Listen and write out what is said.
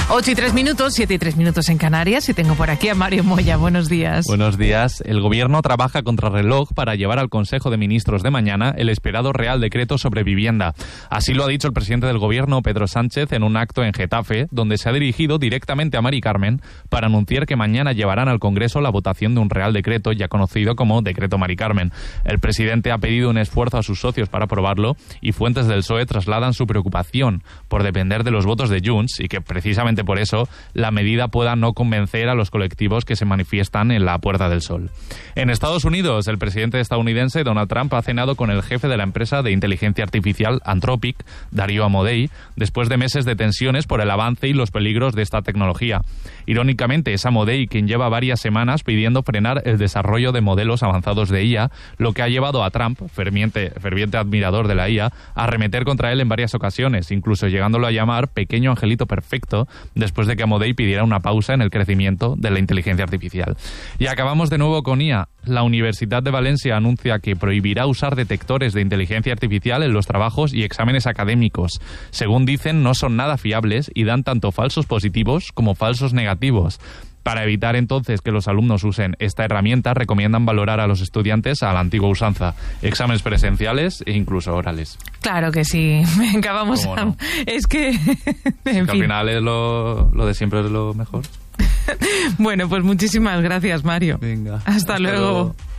8:03, 7:03 en Canarias, y tengo por aquí a Mario Moya. Buenos días. Buenos días. El Gobierno trabaja contrarreloj para llevar al Consejo de Ministros de mañana el esperado Real Decreto sobre vivienda. Así lo ha dicho el presidente del Gobierno, Pedro Sánchez, en un acto en Getafe, donde se ha dirigido directamente a Mari Carmen para anunciar que mañana llevarán al Congreso la votación de un Real Decreto ya conocido como Decreto Mari Carmen. El presidente ha pedido un esfuerzo a sus socios para aprobarlo, y fuentes del PSOE trasladan su preocupación por depender de los votos de Junts y que precisamente por eso la medida pueda no convencer a los colectivos que se manifiestan en la Puerta del Sol. En Estados Unidos, el presidente estadounidense Donald Trump ha cenado con el jefe de la empresa de inteligencia artificial Anthropic, Darío Amodei, después de meses de tensiones por el avance y los peligros de esta tecnología. Irónicamente, es Amodei quien lleva varias semanas pidiendo frenar el desarrollo de modelos avanzados de IA, lo que ha llevado a Trump, ferviente admirador de la IA, a arremeter contra él en varias ocasiones, incluso llegándolo a llamar pequeño angelito perfecto, después de que Amodei pidiera una pausa en el crecimiento de la inteligencia artificial. Y acabamos de nuevo con IA. La Universidad de Valencia anuncia que prohibirá usar detectores de inteligencia artificial en los trabajos y exámenes académicos. Según dicen, no son nada fiables y dan tanto falsos positivos como falsos negativos. Para evitar entonces que los alumnos usen esta herramienta, recomiendan valorar a los estudiantes a la antigua usanza, exámenes presenciales e incluso orales. Claro que sí. Venga, vamos a... No? Es que... al final es lo de siempre es lo mejor. Bueno, pues muchísimas gracias, Mario. Venga. Hasta luego.